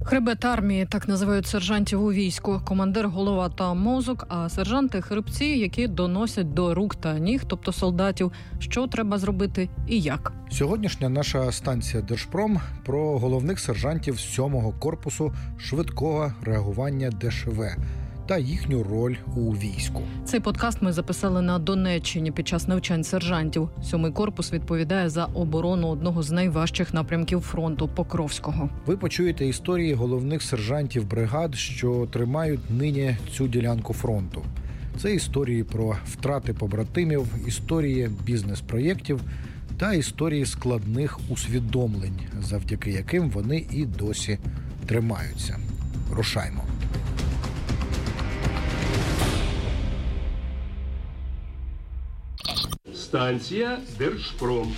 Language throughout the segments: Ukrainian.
Хребет армії – так називають сержантів у війську. Командир – голова та мозок, а сержанти – хребці, які доносять до рук та ніг, тобто солдатів, що треба зробити і як. Сьогоднішня наша станція «Держпром» про головних сержантів 7-го корпусу швидкого реагування ДШВ та їхню роль у війську. Цей подкаст ми записали на Донеччині під час навчань сержантів. 7-й корпус відповідає за оборону одного з найважчих напрямків фронту – Покровського. Ви почуєте історії головних сержантів бригад, що тримають нині цю ділянку фронту. Це історії про втрати побратимів, історії бізнес-проєктів та історії складних усвідомлень, завдяки яким вони і досі тримаються. Рушаймо. Станція «Держпром».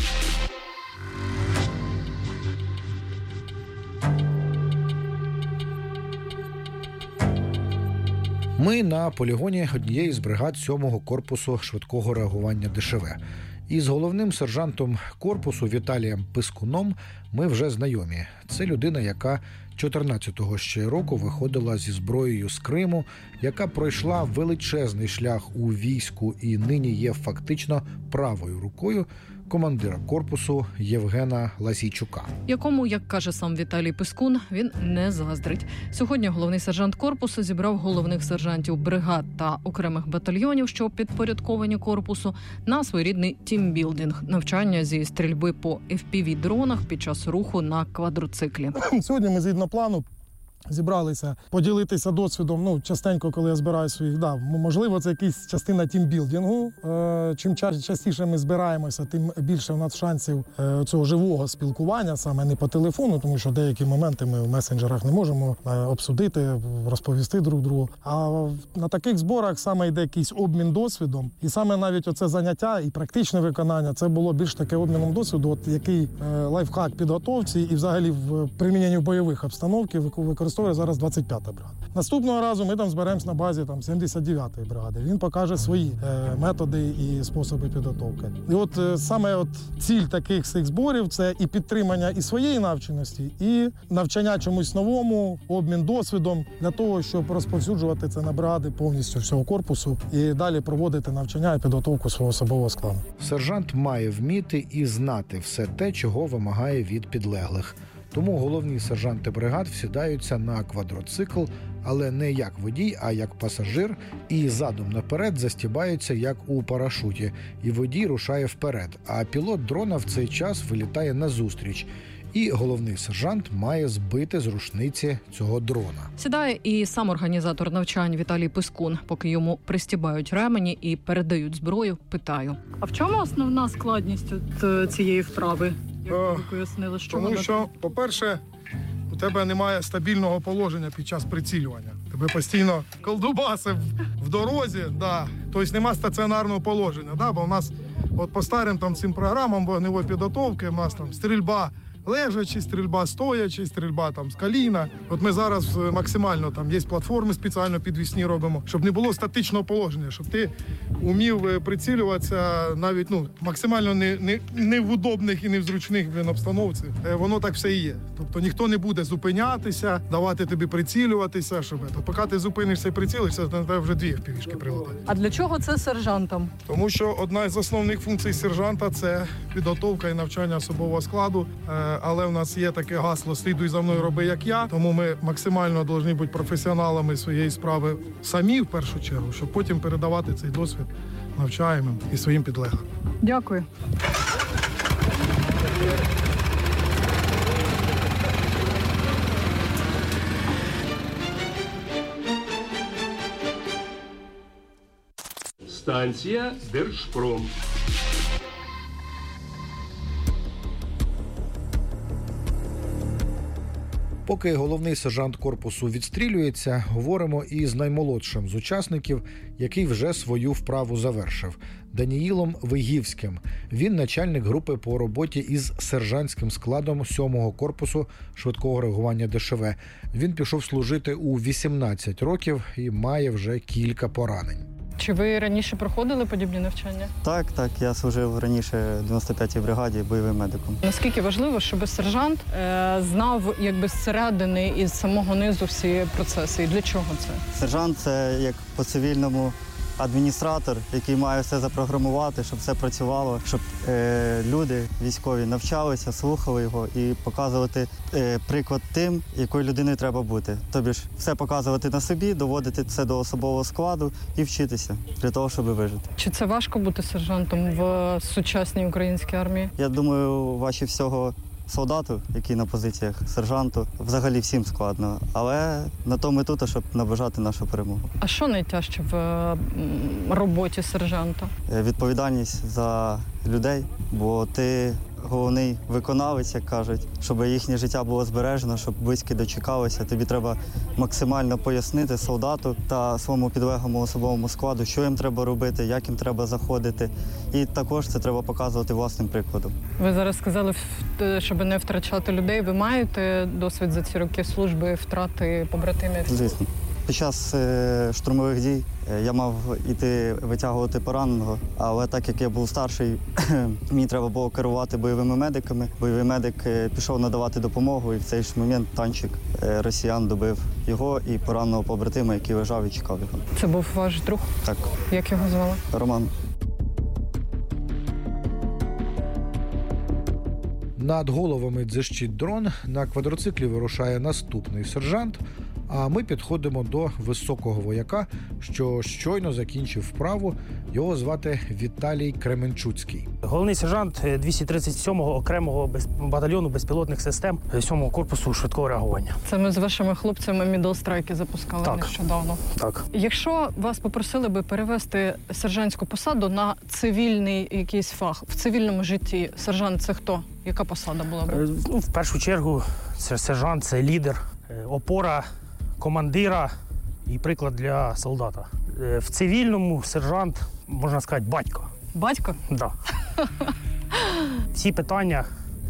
Ми на полігоні однієї з бригад 7-го корпусу швидкого реагування ДШВ. І з головним сержантом корпусу Віталієм Пискуном ми вже знайомі. Це людина, яка 14-го ще року виходила зі зброєю з Криму, яка пройшла величезний шлях у війську і нині є фактично правою рукою командира корпусу Євгена Ласійчука. Якому, як каже сам Віталій Пискун, він не заздрить. Сьогодні головний сержант корпусу зібрав головних сержантів бригад та окремих батальйонів, що підпорядковані корпусу, на своєрідний тімбілдинг – навчання зі стрільби по FPV-дронах під час руху на квадроциклі. Сьогодні ми згідно плану зібралися поділитися досвідом. Частенько, коли я збираю своїх, можливо, це якась частина тімбілдингу. Чим частіше ми збираємося, тим більше в нас шансів цього живого спілкування, саме не по телефону, тому що деякі моменти ми в месенджерах не можемо обсудити, розповісти друг другу. А на таких зборах саме йде якийсь обмін досвідом. І саме навіть оце заняття і практичне виконання, це було більш таке обміном досвіду, який лайфхак підготовці і взагалі в приміненні в бойових обстановки використовує зараз 25-та бригада. Наступного разу ми там зберемось на базі 79-ї бригади. Він покаже свої методи і способи підготовки. І саме ціль таких всіх зборів – це і підтримання і своєї навченості, і навчання чомусь новому, обмін досвідом для того, щоб розповсюджувати це на бригади повністю всього корпусу і далі проводити навчання і підготовку свого особового складу. Сержант має вміти і знати все те, чого вимагає від підлеглих. Тому головні сержанти бригад всідаються на квадроцикл, але не як водій, а як пасажир, і задом наперед застібаються, як у парашуті, і водій рушає вперед, а пілот дрона в цей час вилітає назустріч. І головний сержант має збити з рушниці цього дрона. Сідає і сам організатор навчань Віталій Пискун. Поки йому пристібають ремені і передають зброю, питаю. А в чому основна складність цієї вправи? Пояснили, що тому що, по-перше, у тебе немає стабільного положення під час прицілювання. Тебе постійно колдубаси в дорозі, тобто немає стаціонарного положення. Бо у нас по старим цим програмам вогневої підготовки у нас стрільба лежачи, стрільба стоячи, стрільба з коліна. Ми зараз максимально, є платформи спеціально підвісні робимо, щоб не було статичного положення, щоб ти умів прицілюватися навіть максимально не в удобних і не в зручних обстановці. Воно так все і є. Тобто ніхто не буде зупинятися, давати тобі прицілюватися, щоб поки ти зупинишся і прицілишся, то на тебе вже 2 FPV-шки прилетять. А для чого це сержантам? Тому що одна з основних функцій сержанта – це підготовка і навчання особового складу. Але в нас є таке гасло «Слідуй за мною, роби як я». Тому ми максимально повинні бути професіоналами своєї справи самі, в першу чергу, щоб потім передавати цей досвід навчаємим і своїм підлеглим. Дякую. Станція «Держпром». Поки головний сержант корпусу відстрілюється, говоримо із наймолодшим з учасників, який вже свою вправу завершив – Даніїлом Вигівським. Він начальник групи по роботі із сержантським складом 7-го корпусу швидкого реагування ДШВ. Він пішов служити у 18 років і має вже кілька поранень. Чи ви раніше проходили подібні навчання? Так, я служив раніше в 95-й бригаді бойовим медиком. Наскільки важливо, щоб сержант знав зсередини і з самого низу всі процеси? І для чого це? Сержант – це як по-цивільному адміністратор, який має все запрограмувати, щоб все працювало, щоб люди військові навчалися, слухали його і показувати приклад тим, якою людиною треба бути. Тобі ж все показувати на собі, доводити це до особового складу і вчитися для того, щоб вижити. Чи це важко бути сержантом в сучасній українській армії? Я думаю, важче всього солдату, який на позиціях, сержанту, взагалі всім складно. Але на то ми тут, щоб наближати нашу перемогу. А що найтяжче в роботі сержанта? Відповідальність за людей, бо ти головний виконавець, як кажуть, щоб їхнє життя було збережено, щоб близькі дочекалися. Тобі треба максимально пояснити солдату та своєму підлеглому особовому складу, що їм треба робити, як їм треба заходити. І також це треба показувати власним прикладом. Ви зараз сказали, щоб не втрачати людей. Ви маєте досвід за ці роки служби, втрати побратимів? Звісно. Під час штурмових дій я мав іти витягувати пораненого, але так як я був старший, мені треба було керувати бойовими медиками. Бойовий медик пішов надавати допомогу, і в цей ж момент танчик росіян добив його і пораненого побратима, який лежав і чекав його. Це був ваш друг? Так. Як його звали? Роман. Над головами дзищить дрон, на квадроциклі вирушає наступний сержант, а ми підходимо до високого вояка, що щойно закінчив вправу. Його звати Віталій Кременчуцький. Головний сержант 237-го окремого батальйону безпілотних систем 7-го корпусу швидкого реагування. Це ми з вашими хлопцями мідл-страйки запускали нещодавно. Так. Якщо вас попросили би перевести сержантську посаду на цивільний якийсь фах, в цивільному житті сержант – це хто? Яка посада була б? В першу чергу сержант – це лідер, опора командира і приклад для солдата. В цивільному сержант, можна сказати, батько. Батько? Так. Да. Всі питання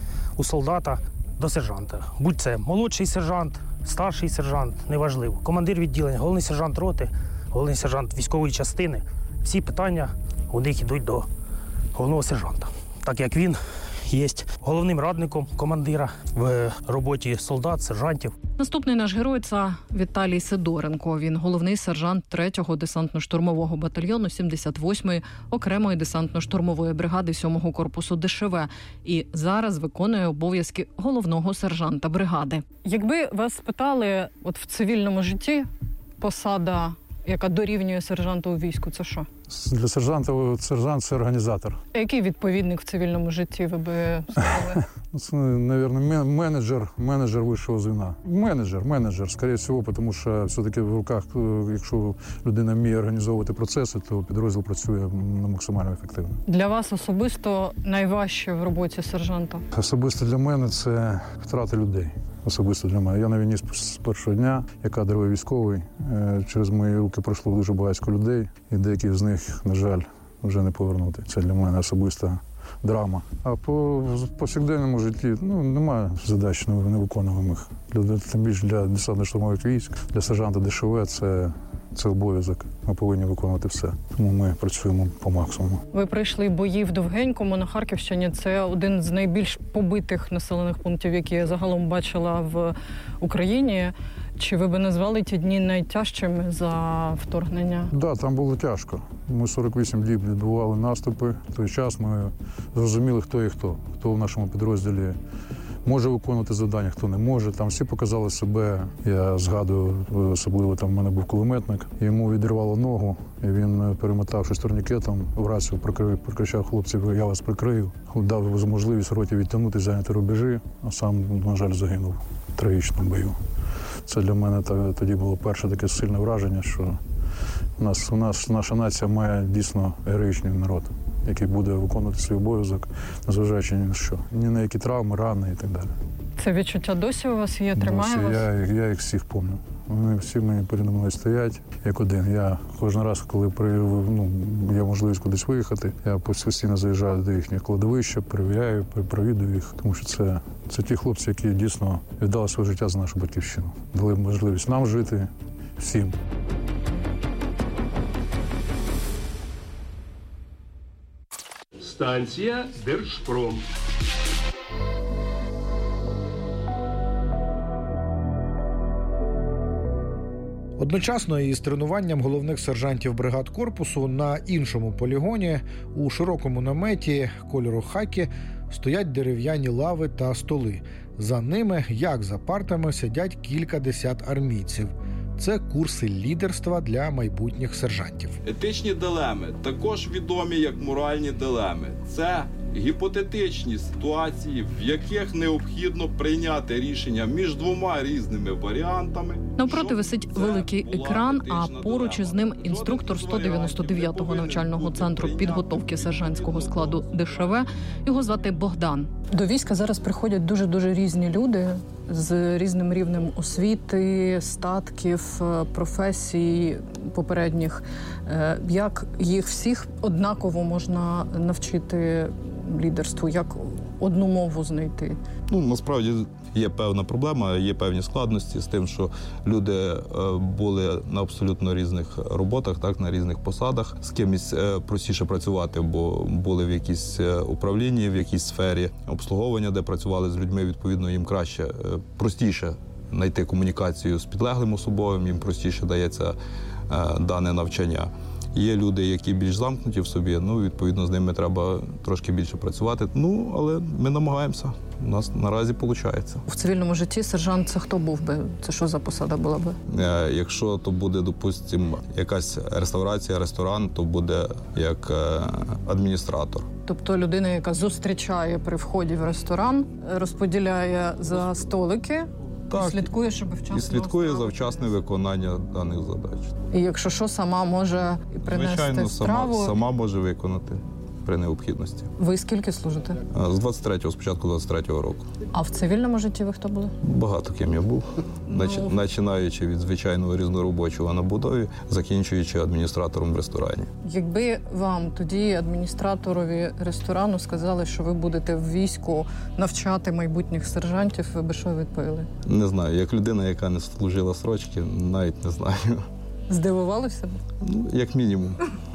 у солдата до сержанта. Будь це молодший сержант, старший сержант, неважливо. Командир відділення, головний сержант роти, головний сержант військової частини. Всі питання у них йдуть до головного сержанта. Так як він є головним радником командира в роботі солдат, сержантів. Наступний наш герой – це Віталій Сидоренко. Він головний сержант 3-го десантно-штурмового батальйону 78-ї окремої десантно-штурмової бригади 7-го корпусу ДШВ. І зараз виконує обов'язки головного сержанта бригади. Якби вас спитали, от в цивільному житті посада, яка дорівнює сержанту у війську, це що? Для сержанта сержант – це організатор. А який відповідник в цивільному житті ви би сказали? Це, мабуть, менеджер вищого звена. Менеджер, скоріше всього, тому що все-таки в руках, якщо людина вміє організовувати процеси, то підрозділ працює максимально ефективно. Для вас особисто найважче в роботі сержанта? Особисто для мене це втрати людей. Особисто для мене. Я на війні з першого дня, я кадровий військовий. Через мої руки пройшло дуже багато людей, і деяких з них, на жаль, вже не повернути. Це для мене особиста драма. А по повсякденному житті немає задач невиконуваних. Тим більше для десантно-штурмових військ, для сержанта ДШВ це обов'язок. Ми повинні виконувати все. Тому ми працюємо по максимуму. Ви пройшли бої в Довгенькому на Харківщині. Це один з найбільш побитих населених пунктів, які я загалом бачила в Україні. Чи ви би назвали ті дні найтяжчими за вторгнення? Так, там було тяжко. Ми 48 діб відбували наступи. В той час ми зрозуміли, хто є хто. Хто в нашому підрозділі може виконувати завдання, хто не може. Там всі показали себе. Я згадую, особливо там в мене був кулеметник. Йому відірвало ногу, і він, перемотавшись турнікетом, в рацію прокричав: хлопців, я вас прикрию. Дав можливість роті відтягнути, зайняти рубежі, а сам, на жаль, загинув в трагічному бою. Це для мене тоді було перше таке сильне враження, що наша нація має дійсно героїчний народ, який буде виконувати свій обов'язок, незважаючи ні на що. Ні на які травми, рани і так далі. Це відчуття досі у вас є? Тримає вас? Я їх всіх пам'ятаю. Вони всі мені передо мною стоять як один. Я кожен раз, коли є можливість кудись виїхати, я постійно заїжджаю до їхніх кладовища, перевіряю, провідую їх, тому що це ті хлопці, які дійсно віддали своє життя за нашу батьківщину. Дали можливість нам жити всім. Станція Держпром. Одночасно із тренуванням головних сержантів бригад корпусу на іншому полігоні у широкому наметі кольору хакі стоять дерев'яні лави та столи. За ними, як за партами, сидять кількадесят армійців. Це курси лідерства для майбутніх сержантів. Етичні дилеми також відомі як моральні дилеми. Це гіпотетичні ситуації, в яких необхідно прийняти рішення між двома різними варіантами. Навпроти висить великий екран, а поруч із ним інструктор 199-го навчального центру підготовки сержантського складу ДШВ. Його звати Богдан. До війська зараз приходять дуже різні люди з різним рівнем освіти, статків, професій попередніх. Як їх всіх однаково можна навчити лідерству? Як одну мову знайти? Насправді є певна проблема, є певні складності з тим, що люди були на абсолютно різних роботах, так, на різних посадах. З кимось простіше працювати, бо були в якійсь управлінні, в якійсь сфері обслуговування, де працювали з людьми, відповідно, їм краще, простіше знайти комунікацію з підлеглим особовим, їм простіше дається дане навчання. Є люди, які більш замкнуті в собі, відповідно, з ними треба трошки більше працювати. Але ми намагаємося. У нас наразі виходить. В цивільному житті сержант – це хто був би? Це що за посада була би? Якщо то буде, допустимо, якась реставрація, ресторан, то буде як адміністратор. Тобто людина, яка зустрічає при вході в ресторан, розподіляє за столики, так, і слідкує, щоб вчасно... І слідкує за вчасне виконання даних задач. І якщо що, сама може принести звичайно, страву? Сама може виконати при необхідності. Ви скільки служите? З 23-го, спочатку 23-го року. А в цивільному житті ви хто були? Багато ким я був. Починаючи від звичайного різноробочого на будові, закінчуючи адміністратором в ресторані. Якби вам тоді, адміністраторові ресторану, сказали, що ви будете в війську навчати майбутніх сержантів, ви би що відповіли? Не знаю. Як людина, яка не служила срочки, навіть не знаю. Здивувалися б? Як мінімум.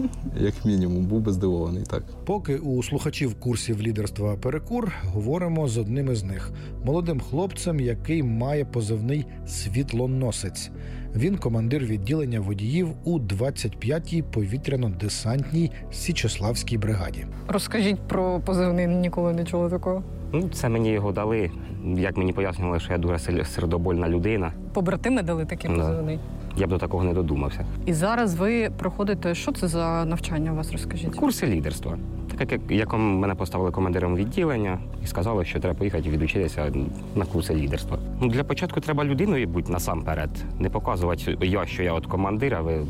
Як мінімум. Був би здивований, так. Поки у слухачів курсів лідерства «Перекур» говоримо з одним із них. Молодим хлопцем, який має позивний «Світлоносець». Він командир відділення водіїв у 25-й повітряно-десантній Січеславській бригаді. Розкажіть про позивний, ніколи не чула такого. Це мені його дали. Як мені пояснювали, що я дуже сердобольна людина. Побратими дали такий позивний? Я б до такого не додумався. І зараз ви проходите, що це за навчання у вас, розкажіть? Курси лідерства. Так як мене поставили командиром відділення і сказали, що треба поїхати відучитися на курси лідерства. Для початку треба людиною бути насамперед. Не показувати що я от командир, а ви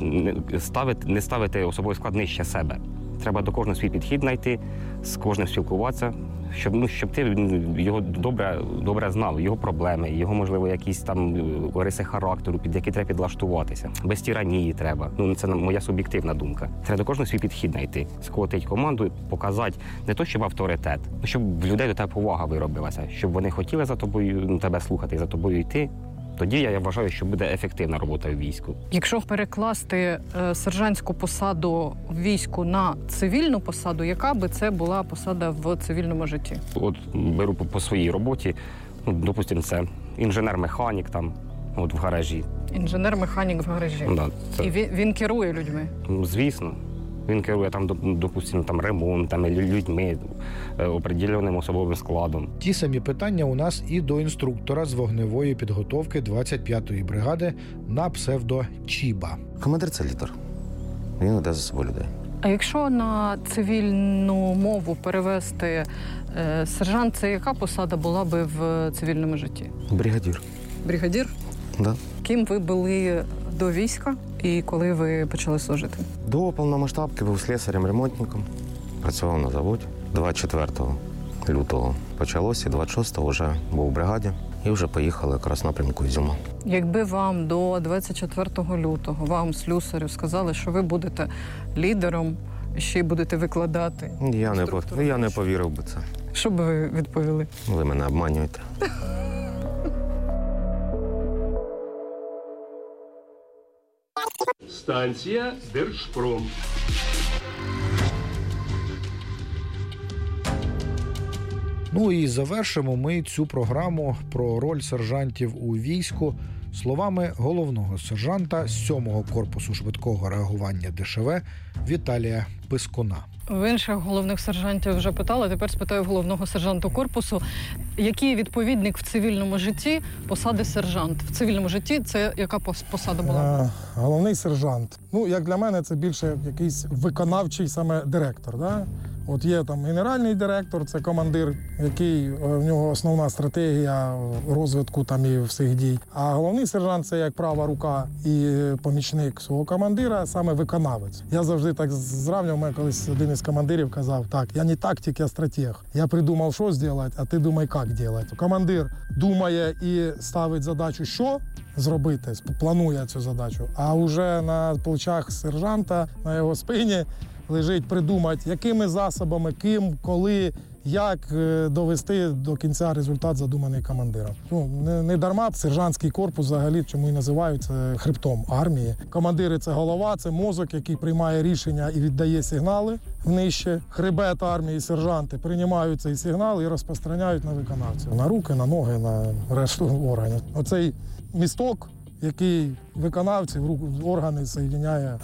не ставити особовий склад нижче себе. Треба до кожного свій підхід знайти, з кожним спілкуватися, щоб ти його добре знав, його проблеми, його, можливо, якісь там риси характеру, під які треба підлаштуватися. Без тиранії треба. Це моя суб'єктивна думка. Треба до кожного свій підхід знайти, сколотити команду, показати не то, щоб авторитет, щоб в людей до тебе повага виробилася, щоб вони хотіли за тобою тебе слухати і за тобою йти. Тоді я вважаю, що буде ефективна робота в війську. Якщо перекласти сержантську посаду в війську на цивільну посаду, яка би це була посада в цивільному житті? От беру по своїй роботі, допустимо, це інженер-механік там, в гаражі. Інженер-механік в гаражі. Да, це... І він керує людьми? Звісно. Він керує допустимо, ремонтами, людьми, определеним особовим складом. Ті самі питання у нас і до інструктора з вогневої підготовки 25-ї бригади на псевдо Чіба. Командир – це лідер. Він веде за собою людей. А якщо на цивільну мову перевести сержант, це яка посада була би в цивільному житті? Бригадір. Бригадір? Да. Ким ви були до війська і коли ви почали служити? До повномасштабки був слесарем-ремонтником, працював на заводі. 24 лютого почалося, 26-го вже був в бригаді і вже поїхали якраз в напрямку Ізюма. Якби вам до 24 лютого, вам, слюсарю, сказали, що ви будете лідером, ще й будете викладати? Я не повірив би це. Що б ви відповіли? Ви мене обманюєте. Станція Держпром. Ну і завершимо ми цю програму про роль сержантів у війську словами головного сержанта 7-го корпусу швидкого реагування ДШВ Віталія Пискуна. В інших головних сержантів вже питала, тепер спитаю головного сержанта корпусу. Який відповідник в цивільному житті посади сержант? В цивільному житті це яка посада була? Головний сержант. Ну, як для мене, це більше якийсь виконавчий саме директор. Да? От є там генеральний директор, це командир, який в нього основна стратегія розвитку там і всіх дій. А головний сержант – це як права рука і помічник свого командира, саме виконавець. Я завжди так зрівнював, мене колись один із командирів казав, так, я не тактик, я стратег. Я придумав, що зробити, а ти думай, як робити. Командир думає і ставить задачу, що зробити, планує цю задачу. А вже на плечах сержанта, на його спині лежить придумати, якими засобами, ким, коли, як довести до кінця результат, задуманий командиром. Ну, не дарма сержантський корпус взагалі чому і називають хребтом армії. Командири – це голова, це мозок, який приймає рішення і віддає сигнали нижче. Хребет армії, сержанти приймають цей сигнал і розпространяють на виконавців. На руки, на ноги, на решту органів. Оцей місток, який виконавців, органи соєдиняє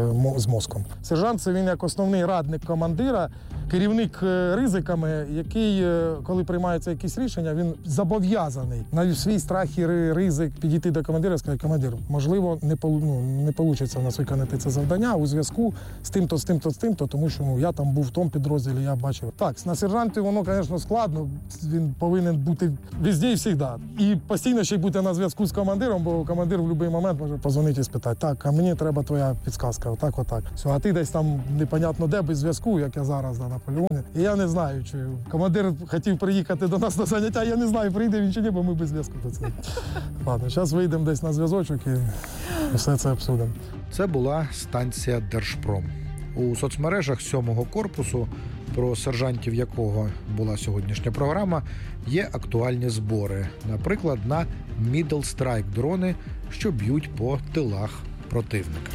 з мозком. Сержант – це він як основний радник командира, керівник ризиками, який, коли приймаються якісь рішення, він зобов'язаний на свій страх і ризик підійти до командира і сказати, командир, можливо, не вийде в нас виконати це завдання у зв'язку з тим-то, з тим-то, з тим-то, тому що я там був в тому підрозділі, я бачив. Так, на сержанті воно, звісно, складно, він повинен бути везде і завжди. І постійно ще й бути на зв'язку з командиром, бо командир в будь-який момент може позвонити і спитати, так, а мені треба твоя підказка, отак. Все, а ти десь там непонятно де, без зв'язку, як я зараз на полігоні. І я не знаю, чи командир хотів приїхати до нас на заняття, я не знаю, прийде він чи ні, бо ми без зв'язку до цього. Ладно, зараз вийдемо десь на зв'язочок і все це обсудимо. Це була станція Держпром. У соцмережах 7-го корпусу, про сержантів якого була сьогоднішня програма, є актуальні збори. Наприклад, на Middle Strike дрони, що б'ють по тилах противника.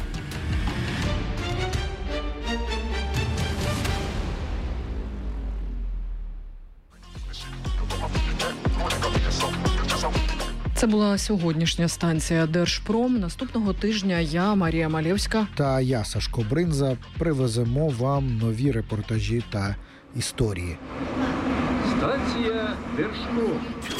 Це була сьогоднішня станція Держпром. Наступного тижня я, Марія Малєвська та я, Сашко Бринза, привеземо вам нові репортажі та історії. Станція Держпром.